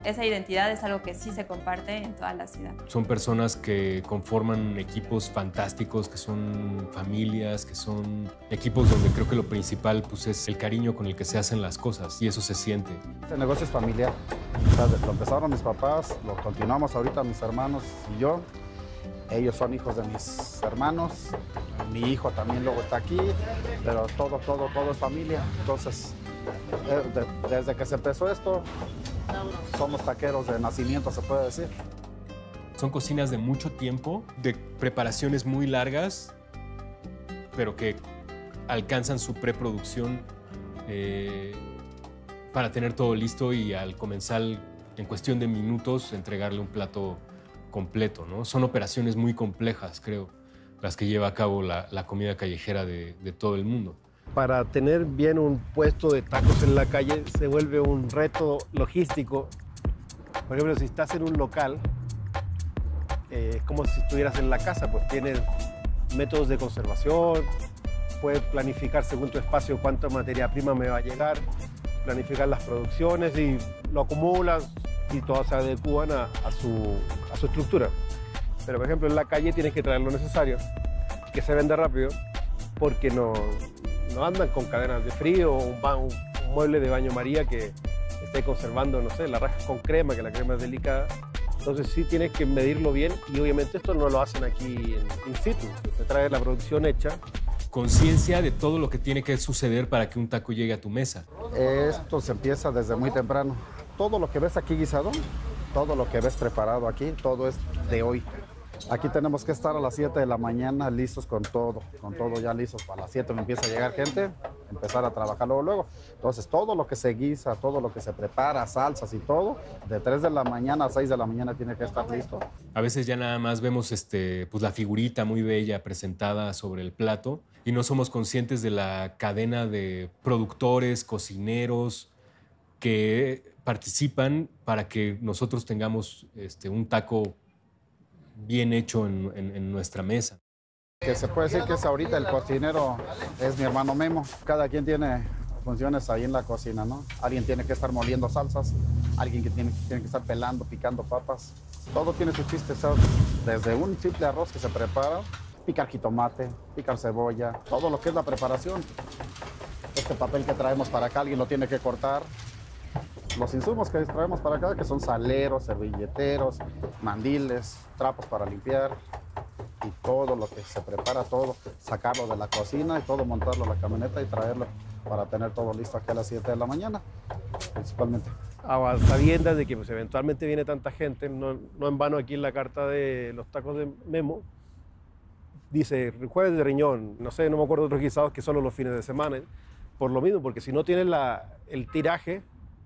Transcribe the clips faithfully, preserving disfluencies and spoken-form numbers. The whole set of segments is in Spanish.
Esa identidad es algo que sí se comparte en toda la ciudad. Son personas que conforman equipos fantásticos, que son familias, que son equipos donde creo que lo principal pues, es el cariño con el que se hacen las cosas y eso se siente. Este negocio es familiar. O sea, lo empezaron mis papás, lo continuamos ahorita mis hermanos y yo. Ellos son hijos de mis hermanos. Mi hijo también luego está aquí, pero todo, todo, todo es familia. Entonces, de, desde que se empezó esto, somos taqueros de nacimiento, se puede decir. Son cocinas de mucho tiempo, de preparaciones muy largas, pero que alcanzan su preproducción eh, para tener todo listo y al comenzar en cuestión de minutos entregarle un plato completo, ¿no? Son operaciones muy complejas, creo, las que lleva a cabo la, la comida callejera de, de todo el mundo. Para tener bien un puesto de tacos en la calle se vuelve un reto logístico. Por ejemplo, si estás en un local, eh, es como si estuvieras en la casa, pues tienes métodos de conservación, puedes planificar según tu espacio cuánta materia prima me va a llegar, planificar las producciones y lo acumulas y todas se adecúan a, a, su, a su estructura. Pero, por ejemplo, en la calle tienes que traer lo necesario, que se venda rápido, porque no... no andan con cadenas de frío o un, un, un mueble de baño María que esté conservando, no sé, la raja con crema, que la crema es delicada. Entonces sí tienes que medirlo bien y obviamente esto no lo hacen aquí en in situ, se trae la producción hecha. Conciencia de todo lo que tiene que suceder para que un taco llegue a tu mesa. Esto se empieza desde muy temprano. Todo lo que ves aquí guisado, todo lo que ves preparado aquí, todo es de hoy. Aquí tenemos que estar a las siete de la mañana listos con todo, con todo ya listos. A las siete me empieza a llegar gente, empezar a trabajar luego, luego. Entonces, todo lo que se guisa, todo lo que se prepara, salsas y todo, de tres de la mañana a seis de la mañana tiene que estar listo. A veces ya nada más vemos este, pues, la figurita muy bella presentada sobre el plato y no somos conscientes de la cadena de productores, cocineros que participan para que nosotros tengamos este, un taco bien hecho en, en, en nuestra mesa. Que se puede decir que es ahorita el cocinero, es mi hermano Memo. Cada quien tiene funciones ahí en la cocina, ¿no? Alguien tiene que estar moliendo salsas, alguien que tiene, tiene que estar pelando, picando papas. Todo tiene su chiste, ¿sabes? Desde un simple arroz que se prepara, picar jitomate, picar cebolla, todo lo que es la preparación. Este papel que traemos para acá, alguien lo tiene que cortar. Los insumos que traemos para acá, que son saleros, servilleteros, mandiles, trapos para limpiar y todo lo que se prepara, todo, sacarlo de la cocina y todo montarlo a la camioneta y traerlo para tener todo listo aquí a las siete de la mañana, principalmente. A sabiendas de que pues, eventualmente viene tanta gente, no, no en vano aquí en la carta de los tacos de Memo, dice jueves de riñón, no sé, no me acuerdo de otros guisados que solo los fines de semana, por lo mismo, porque si no tienes la, el tiraje,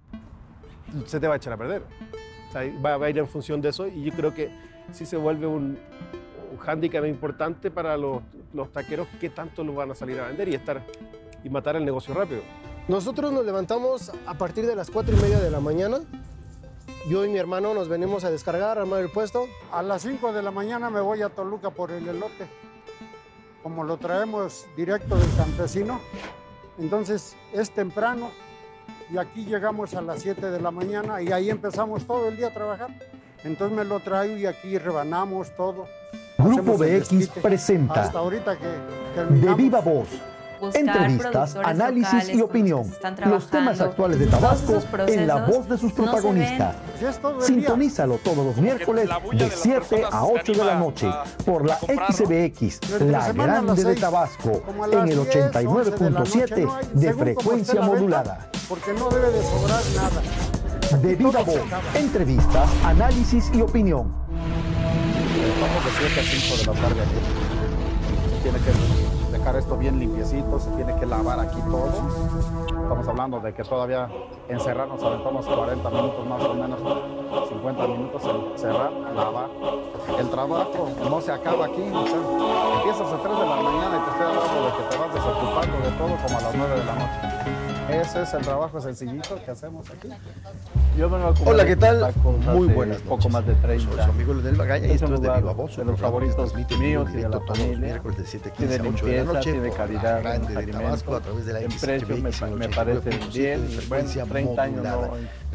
se te va a echar a perder. O sea, va, va a ir en función de eso y yo creo que sí se vuelve un, un hándicap importante para los, los taqueros que tanto lo van a salir a vender y, estar, y matar el negocio rápido. Nosotros nos levantamos a partir de las cuatro y media de la mañana. Yo y mi hermano nos venimos a descargar, a armar el puesto. A las cinco de la mañana me voy a Toluca por el elote. Como lo traemos directo del campesino, entonces es temprano. Y aquí llegamos a las siete de la mañana y ahí empezamos todo el día a trabajar. Entonces me lo traigo y aquí rebanamos todo. Grupo B X presenta hasta ahorita que De Viva Voz. Entrevistas, análisis y opinión. Los temas actuales de Tabasco en la voz de sus protagonistas. No Sintonízalo todos los miércoles de siete a ocho de la noche por la X B X, la grande de Tabasco, en el ochenta y nueve punto siete de frecuencia modulada. Porque no debe de sobrar nada. De Viva Voz, entrevistas, análisis y opinión. Estamos de siete a cinco de la tarde aquí. Se tiene que dejar esto bien limpiecito, se tiene que lavar aquí todo. Estamos hablando de que todavía encerrarnos, aventamos cuarenta minutos más o menos, cincuenta minutos en cerrar, lavar. El trabajo no se acaba aquí, o sea, empiezas a tres de la mañana y te estoy hablando de que te vas desocupando de todo como a las nueve de la noche. Ese es el trabajo sencillito que hacemos aquí. Yo vengo a comer. Hola, ¿qué tal? Muy buenas noches. Poco más de treinta. Soy su amigo del Magaña y esto es De Viva Voz. De los favoritos míos y de la familia. Miércoles de siete Tiene quince a ocho de la limpieza, noche. tiene calidad. Grande de Tabasco a través de la en X precio me, me parece bien. Bueno, treinta años no,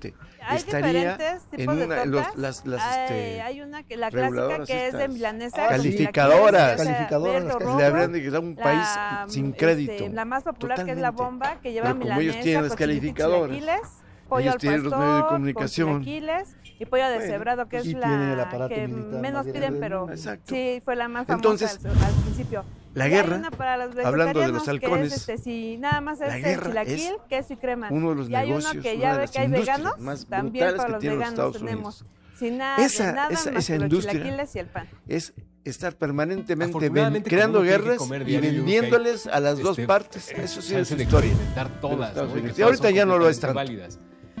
Exactamente. Hay Estaría diferentes en tipos de una, tortas. los, las, las, hay, este, hay una que la clásica reguladoras que es de estas. milanesa. Calificadoras. con Calificadoras, verde o las rojo. Le habrían de que dar un La, país sin crédito. este, la más popular que es la Totalmente. bomba, que lleva Pero como milanesa, ellos tienen las cochinita y calificadoras, chilaquiles, pollo ellos al tienen los pastor, medios de con comunicación. chilaquiles y pollo Bueno, deshebrado, que pues es sí tienen el la aparato que militar menos más piden, grande. pero Exacto. sí fue la más famosa Entonces, al, al principio. la Y guerra, hay una para los hablando de los vegetarianos, que halcones, es, este, si nada más la es el guerra chilaquil, es queso y crema. uno de los y hay negocios, uno que una ya de ve las que hay industrias veganos, más también brutales para que los tienen los veganos Estados tenemos. Unidos. Sin nada, Esa- de nada esa- más esa que los industria chilaquiles y el pan. Es estar permanentemente ven- Afortunadamente, creando como uno tiene que guerras comer y diario, yo creo que hay, vendiéndoles a las dos este, partes. eh, Eso sí es chance su de historia. experimentar de los todas, Estados ¿no? Y que Unidos. Y todas ahorita son ya no lo es completamente tanto. válidas.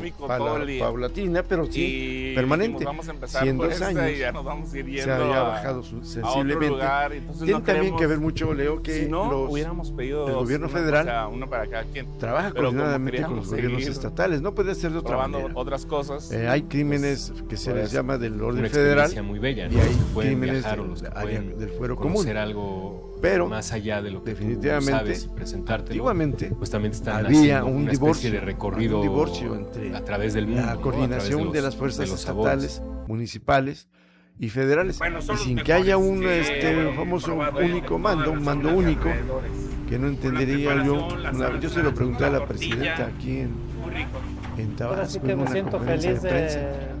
dinámico pa- todo el día. paulatina, pero sí Y permanente. dijimos, vamos a empezar Si en por dos este años y ya nos vamos a ir se yendo había a- bajado su- a otro sensiblemente. lugar, entonces Tiene no también queremos- que ver mucho, Leo, que si no, los, hubiéramos pedido el gobierno una federal cosa, una para cada quien. trabaja Pero como coordinadamente con queríamos los gobiernos seguir estatales. No puede ser de otra probando manera. otras cosas. Eh, hay crímenes que se por les eso. llama del orden Una federal experiencia muy bella, y ¿no? hay Los que pueden crímenes viajar o del los que área pueden del fuero común. conocer algo Pero más allá de lo que definitivamente, tú sabes y presentártelo, antiguamente pues también están había haciendo un una divorcio, especie de recorrido un divorcio entre a través del mundo, la ¿no? A coordinación través de, los- las fuerzas de los sabores. estatales, municipales y federales, Bueno, son y los sin que mejores. haya un Sí, este, bueno, famoso probado en único mando, todas un las mando zonas único, alrededores. que no entendería Con la yo. preparación, la Una- yo se lo salsa, pregunté a la la tortilla, presidenta aquí en, muy rico. en Ahora Tabasco, sí en que me una siento conferencia feliz de prensa. de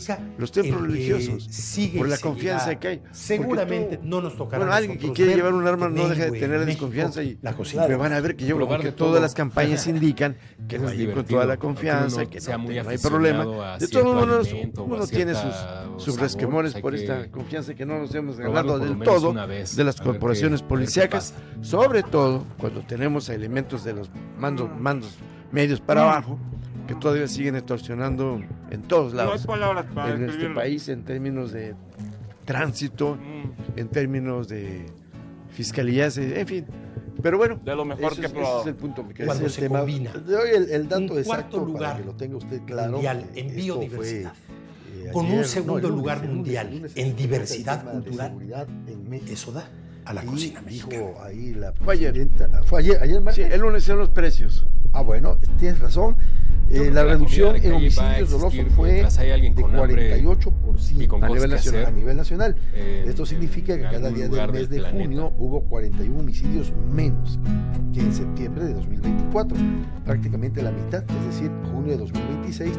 los templos el que religiosos, sigue por y la seguirá. confianza que hay. Seguramente Porque tú- no nos tocará Bueno, a alguien que nosotros quiere ver llevar un arma no Tenengue deja de tener en desconfianza y México, la cocina. me van a ver que yo, Probar que de todas todo. las campañas indican que Eso va es a ir con divertido, toda la aunque uno confianza, no que sea no, muy que no hay aficionado problema. a De cierto todos modos, alimento o uno a tiene sus, cierta sus sabor, resquemores hay por que esta confianza que no nos hemos probarlo ganado por lo del menos todo una vez, de las a ver corporaciones qué- a ver qué policíacas, pasa. sobre todo cuando tenemos a elementos de los mandos, mandos medios para abajo que todavía siguen extorsionando en todos No hay lados palabras para en este describirlo. país en términos de tránsito, en términos de fiscalías, en fin. Pero bueno, de lo mejor ese que he es, ese probado. es el punto que Cuando ese se tema. combina Le doy el, el dato un exacto cuarto para lugar que lo tenga usted claro. mundial en Esto biodiversidad, fue, eh, con ayer- un no, segundo el lunes, lugar el lunes, mundial el lunes, en el diversidad tema de cultural, seguridad en México. eso da a la Y cocina dijo mexicana. ahí la Fue ayer. presidenta- Fue ayer, ayer Sí, martes. el lunes son los precios. Ah, bueno, tienes razón. Yo Eh, creo la que la reducción comida de en calle va a homicidios dolosos existir fue mientras hay alguien de con hambre cuarenta y ocho por ciento y con a cosas nivel que nacional. hacer A nivel nacional. en- Esto significa que en cada algún día lugar del mes del de planeta. junio hubo cuarenta y uno homicidios menos que en septiembre de dos mil veinticuatro. Prácticamente la mitad, es decir, junio de dos mil veintiséis